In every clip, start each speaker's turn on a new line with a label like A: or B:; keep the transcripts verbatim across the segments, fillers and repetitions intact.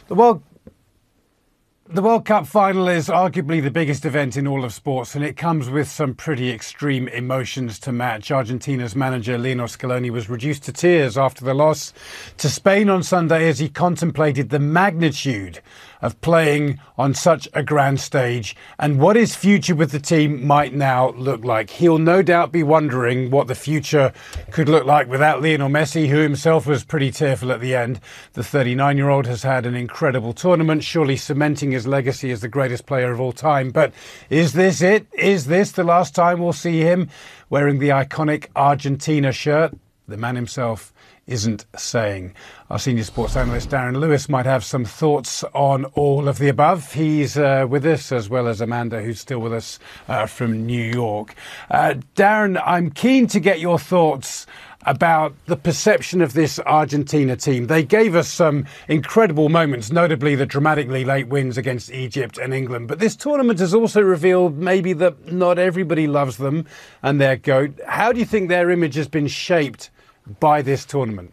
A: The World The World Cup final is arguably the biggest event in all of sports, and it comes with some pretty extreme emotions to match. Argentina's manager Lionel Scaloni was reduced to tears after the loss to Spain on Sunday as he contemplated the magnitude of playing on such a grand stage and what his future with the team might now look like. He'll no doubt be wondering what the future could look like without Lionel Messi, who himself was pretty tearful at the end. The thirty-nine-year-old has had an incredible tournament, surely cementing his legacy as the greatest player of all time. But is this it? Is this the last time we'll see him wearing the iconic Argentina shirt? The man himself isn't saying. Our senior sports analyst Darren Lewis might have some thoughts on all of the above. He's uh, with us, as well as Amanda, who's still with us uh, from New York. Uh, Darren, I'm keen to get your thoughts about the perception of this Argentina team. They gave us some incredible moments, notably the dramatically late wins against Egypt and England. But this tournament has also revealed maybe that not everybody loves them and their GOAT. How do you think their image has been shaped by this tournament?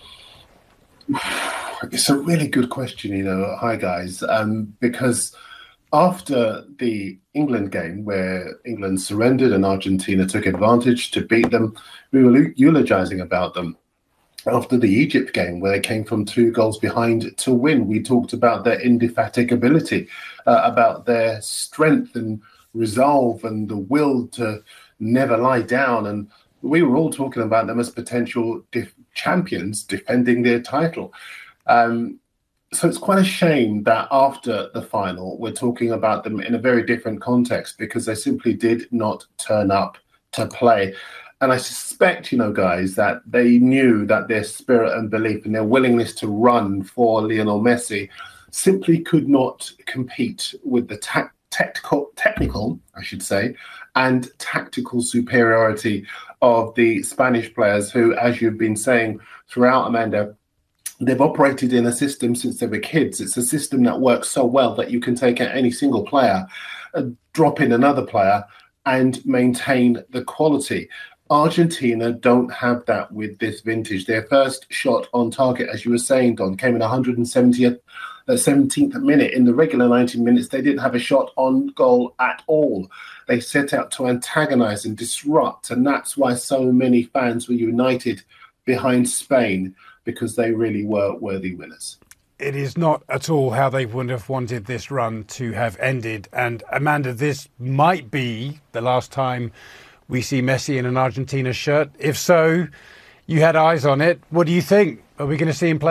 B: It's a really good question, you know. Hi, guys. Um, because after the England game, where England surrendered and Argentina took advantage to beat them, we were eulogizing about them. After the Egypt game, where they came from two goals behind to win, we talked about their indefatigability, uh, about their strength and resolve and the will to never lie down. And we were all talking about them as potential def- champions defending their title. Um, so it's quite a shame that after the final, we're talking about them in a very different context, because they simply did not turn up to play. And I suspect, you know, guys, that they knew that their spirit and belief and their willingness to run for Lionel Messi simply could not compete with the ta- technical, technical, I should say, and tactical superiority of the Spanish players who, as you've been saying throughout, Amanda, they've operated in a system since they were kids. It's a system that works so well that you can take out any single player, uh, drop in another player, and maintain the quality. Argentina don't have that with this vintage. Their first shot on target, as you were saying, Don, came in one hundred seventieth, uh, seventeenth minute. In the regular ninety minutes, they didn't have a shot on goal at all. They set out to antagonize and disrupt, and that's why so many fans were united behind Spain, because they really were worthy winners.
A: It is not at all how they would have wanted this run to have ended. And Amanda, this might be the last time we see Messi in an Argentina shirt. If so, you had eyes on it. What do you think? Are we going to see him play